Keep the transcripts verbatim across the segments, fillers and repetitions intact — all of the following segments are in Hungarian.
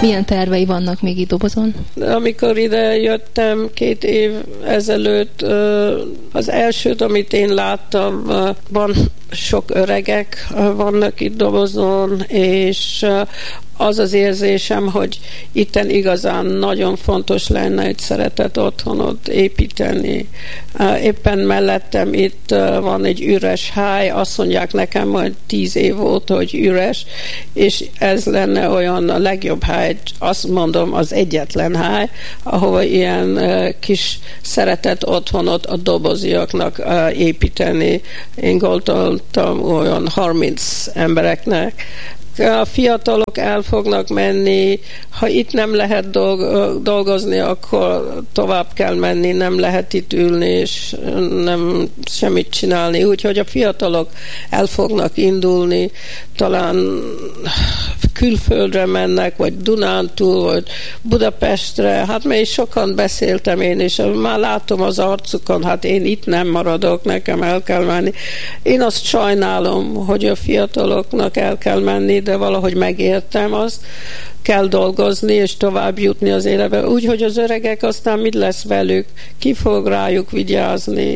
Milyen tervei vannak még itt dobozon? Amikor ide jöttem két év ezelőtt, az elsőt, amit én láttam, van sok öregek vannak itt dobozon, és az az érzésem, hogy itten igazán nagyon fontos lenne egy szeretett otthonot építeni. Éppen mellettem itt van egy üres hely, azt mondják nekem, hogy tíz év óta, hogy üres, és ez lenne olyan a legjobb hely, azt mondom, az egyetlen hely, ahova ilyen kis szeretett otthonot a doboziaknak építeni. Én gondoltam olyan harminc embereknek. A fiatalok el fognak menni, ha itt nem lehet dolgozni, akkor tovább kell menni, nem lehet itt ülni, és nem semmit csinálni. Úgyhogy a fiatalok el fognak indulni, talán külföldre mennek, vagy Dunántúl, vagy Budapestre. Hát még sokan beszéltem én, és már látom az arcukon, hát én itt nem maradok, nekem el kell menni. Én azt sajnálom, hogy a fiataloknak el kell menni, de valahogy megértem azt, kell dolgozni és tovább jutni az életbe. Úgyhogy az öregek aztán mit lesz velük, ki fog rájuk vigyázni,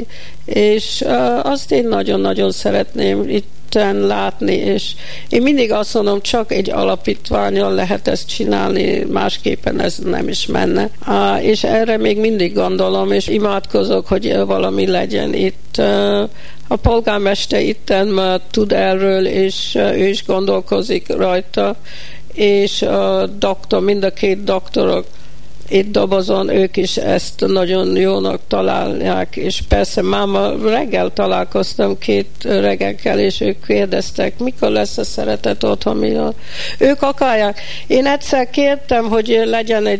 és uh, azt én nagyon-nagyon szeretném itt látni, és én mindig azt mondom, csak egy alapítványon lehet ezt csinálni, másképpen ez nem is menne. Uh, és erre még mindig gondolom, és imádkozok, hogy valami legyen itt. Uh, a polgármester itten tud erről, és uh, ő is gondolkozik rajta, és a doktor, mind a két doktorok itt dobozon, ők is ezt nagyon jónak találják, és persze máma reggel találkoztam két öregekkel, és ők kérdeztek, mikor lesz a szeretet otthon, mikor. Ők akarják. Én egyszer kértem, hogy legyen egy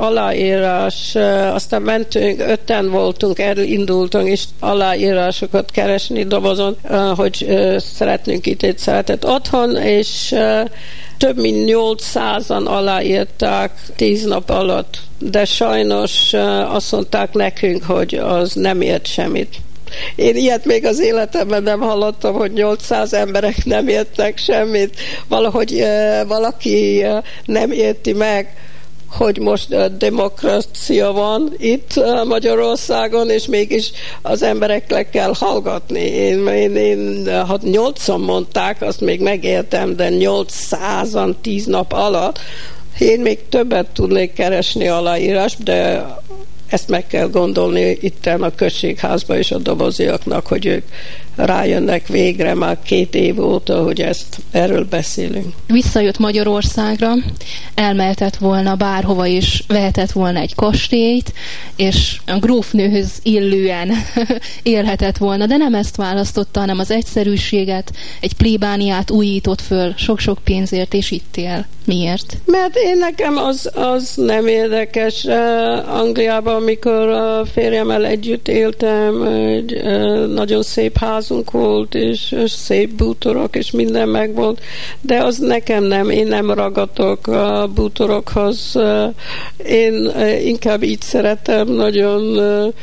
aláírás, aztán mentünk, öten voltunk, elindultunk, és aláírásokat keresni dobozon, hogy szeretnénk itt egy szeretet otthon, és több mint nyolcszázan aláírták tíz nap alatt, de sajnos azt mondták nekünk, hogy az nem ért semmit. Én ilyet még az életemben nem hallottam, hogy nyolcszáz emberek nem értek semmit. Valahogy valaki nem érti meg, hogy most demokrácia van itt Magyarországon, és mégis az embereknek kell hallgatni. Én, én, én ha nyolcan mondták, azt még megértem, de nyolcszázan tíz nap alatt, én még többet tudnék keresni aláírás, de ezt meg kell gondolni itten a községházban és a doboziaknak, hogy ők rájönnek végre már két év óta, hogy ezt, erről beszélünk. Visszajött Magyarországra, elmehetett volna bárhova is, vehetett volna egy kastélyt, és a grófnőhöz illően élhetett volna, de nem ezt választotta, hanem az egyszerűséget, egy plébániát újított föl sok-sok pénzért, és itt él. Miért? Mert én nekem az, az nem érdekes. Uh, Angliában, amikor a férjemmel együtt éltem, egy uh, nagyon szép házunk volt, és, és szép bútorok, és minden megvolt, de az nekem nem, én nem ragadok a bútorokhoz. Uh, én uh, inkább így szeretem, nagyon uh,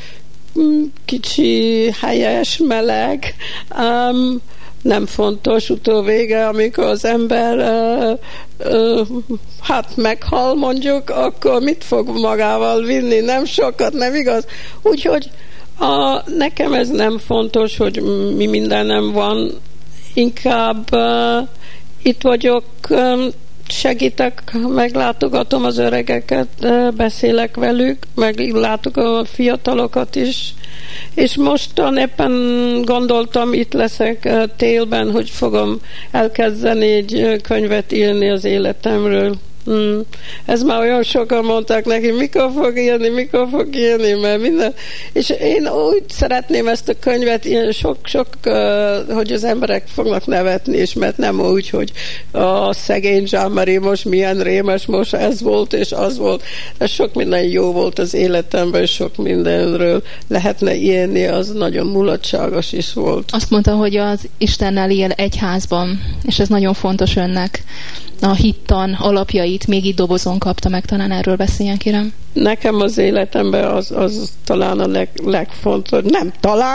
kicsi, helyes, meleg, um, nem fontos utóvége, amikor az ember uh, uh, hát meghal mondjuk, akkor mit fog magával vinni? Nem sokat, nem igaz? Úgyhogy a, nekem ez nem fontos, hogy mi mindenem van, inkább uh, itt vagyok, um, segítek, meglátogatom az öregeket, uh, beszélek velük, meglátogatom a fiatalokat is, és mostan éppen gondoltam, itt leszek uh, télben, hogy fogom elkezdeni egy uh, könyvet írni az életemről. Hmm. Ez már olyan sokan mondták neki, mikor fog írni, mikor fog írni, mert minden. És én úgy szeretném ezt a könyvet, ilyen sok-sok, uh, hogy az emberek fognak nevetni, és mert nem úgy, hogy a szegény Jean-Marie most milyen rémes, most ez volt, és az volt. De sok minden jó volt az életemben, és sok mindenről lehetne írni, az nagyon mulatságos is volt. Azt mondta, hogy az Istennel él egy házban, és ez nagyon fontos önnek. A hittan alapjait még itt dobozon kapta meg, talán erről beszéljen, kérem. Nekem az életemben az, az talán a leg, legfontosabb, nem talán,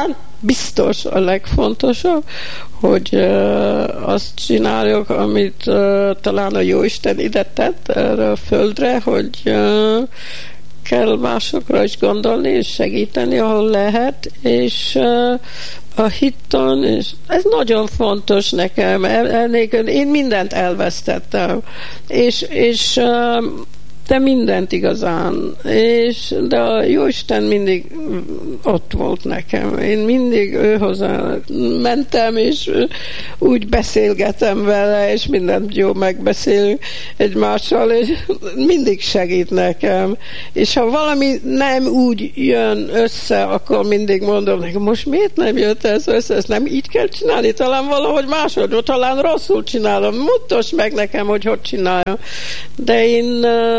biztos a legfontosabb, hogy uh, azt csináljuk, amit uh, talán a Jóisten ide tett erre a földre, hogy uh, kell másokra is gondolni, és segíteni, ahol lehet, és uh, a hiton, és ez nagyon fontos nekem, elnélkül én mindent elvesztettem, és, és uh, de mindent igazán, és de a Jóisten mindig ott volt nekem. Én mindig őhozzá mentem, és úgy beszélgetem vele, és mindent jó megbeszélünk egymással, és mindig segít nekem. És ha valami nem úgy jön össze, akkor mindig mondom nekem, most miért nem jött ez össze? Ezt nem így kell csinálni? Talán valahogy máshogy, talán rosszul csinálom. Mutasd meg nekem, hogy hogy csináljam. De én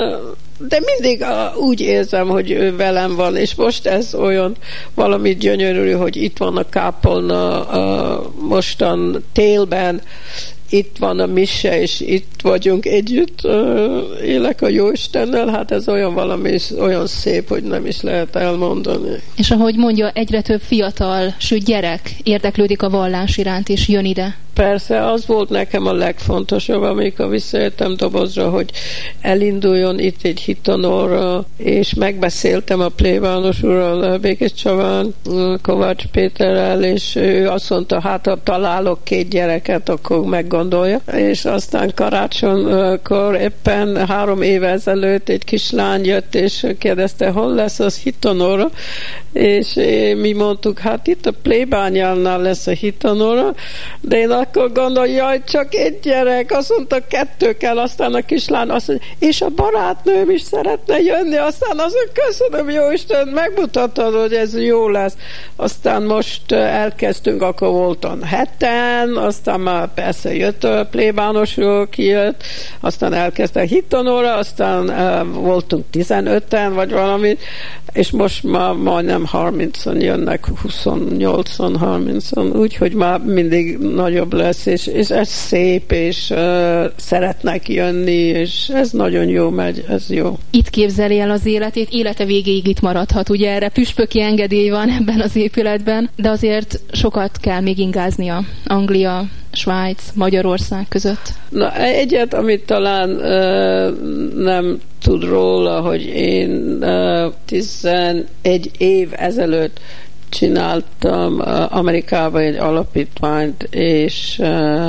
de mindig úgy érzem, hogy ő velem van, és most ez olyan valami gyönyörű, hogy itt van a kápolna a mostan télben, itt van a mise, és itt vagyunk együtt, élek a Jóistennel, hát ez olyan valami, olyan szép, hogy nem is lehet elmondani. És ahogy mondja, egyre több fiatal, sőt gyerek érdeklődik a vallás iránt, és jön ide. Persze, az volt nekem a legfontosabb, amikor visszajöttem Dobozra, hogy elinduljon itt egy hitanóra, és megbeszéltem a plébános úrral, Békés Csabán, Kovács Péterrel, és ő azt mondta, hát ha találok két gyereket, akkor meggondolja. És aztán karácsonykor éppen három éve ezelőtt egy kislány jött, és kérdezte, hol lesz az hitanóra, és mi mondtuk, hát itt a plébányánál lesz a hitanóra, de én akkor gondolj, jaj, csak egy gyerek, azt mondta, kettő kell, aztán a kislány azt mondja, és a barátnőm is szeretne jönni, aztán azon köszönöm, Jóisten, megmutattad, hogy ez jó lesz. Aztán most elkezdtünk, akkor voltam heten, aztán már persze jött a plébánosról, kijött, aztán elkezdte hitanóra, aztán uh, voltunk tizenöten, vagy valamit, és most már majdnem harmincan jönnek, huszonnyolcan, harmincan, úgyhogy már mindig nagyobb lesz, és, és ez szép, és uh, szeretnek jönni, és ez nagyon jó megy, ez jó. Itt képzeli el az életét, élete végéig itt maradhat, ugye erre püspöki engedély van ebben az épületben, de azért sokat kell még ingáznia Anglia, Svájc, Magyarország között. Na, egyet, amit talán uh, nem tud róla, hogy én uh, tizenegy év ezelőtt csináltam uh, Amerikában egy alapítványt, és uh,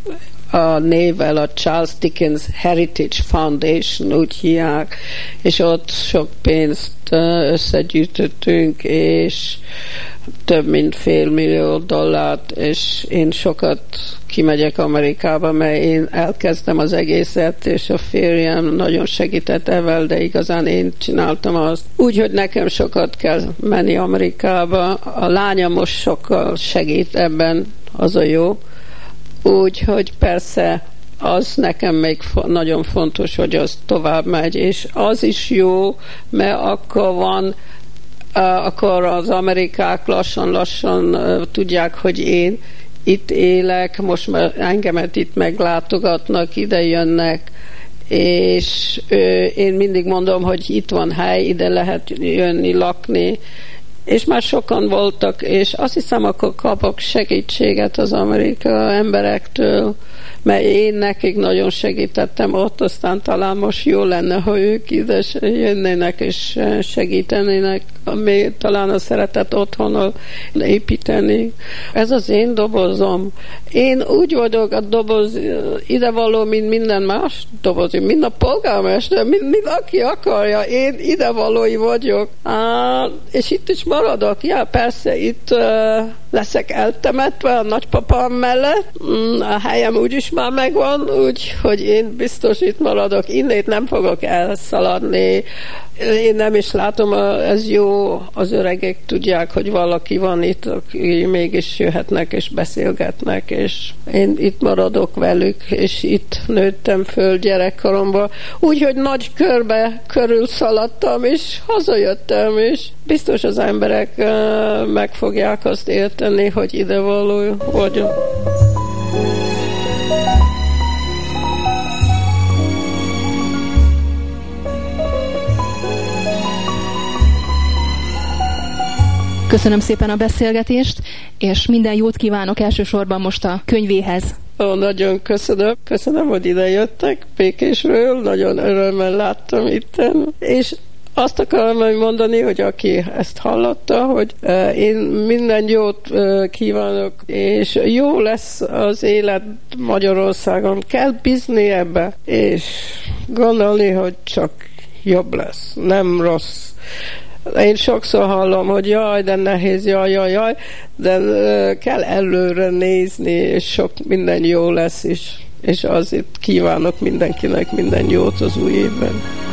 a névvel a Charles Dickens Heritage Foundation, úgy hívják, és ott sok pénzt uh, összegyűjtöttünk, és több mint fél millió dollárt, és én sokat kimegyek Amerikába, mert én elkezdtem az egészet, és a férjem nagyon segített evel, de igazán én csináltam azt. Úgyhogy nekem sokat kell menni Amerikába. A lányom most sokkal segít ebben, az a jó. Úgyhogy persze az nekem még nagyon fontos, hogy az tovább megy, és az is jó, mert akkor van Uh, akkor az amerikák lassan-lassan uh, tudják, hogy én itt élek, most már engemet itt meglátogatnak, ide jönnek, és uh, én mindig mondom, hogy itt van hely, ide lehet jönni, lakni, és már sokan voltak, és azt hiszem, akkor kapok segítséget az amerikai emberektől, mert én nekik nagyon segítettem ott, aztán talán most jó lenne, ha ők ide jönnének és segítenének, még talán a szeretet otthonnal építeni. Ez az én dobozom. Én úgy vagyok a doboz idevaló, mint minden más doboz, mint a polgármester, mint, mint aki akarja. Én idevalói vagyok. Á, és itt is maradok. Ja, persze, itt uh, leszek eltemetve a nagypapám mellett. Mm, a helyem úgyis már megvan, úgyhogy én biztos itt maradok. Innét nem fogok elszaladni. Én nem is látom, ez jó, az öregek tudják, hogy valaki van itt, aki mégis jöhetnek és beszélgetnek, és én itt maradok velük, és itt nőttem föl gyerekkoromban. Úgyhogy nagy körbe körül szaladtam, és hazajöttem, és biztos az emberek uh, meg fogják azt érteni, hogy idevaló vagyok. Köszönöm szépen a beszélgetést, és minden jót kívánok elsősorban most a könyvéhez. Ó, nagyon köszönöm. Köszönöm, hogy ide jöttek Pékésről. Nagyon örömmel láttam itten. És azt akarom mondani, hogy aki ezt hallotta, hogy uh, én minden jót uh, kívánok, és jó lesz az élet Magyarországon. Kell bízni ebbe, és gondolni, hogy csak jobb lesz, nem rossz. Én sokszor hallom, hogy jaj, de nehéz, jaj, jaj, jaj, de uh, kell előre nézni, és sok minden jó lesz is. És azért kívánok mindenkinek minden jót az új évben.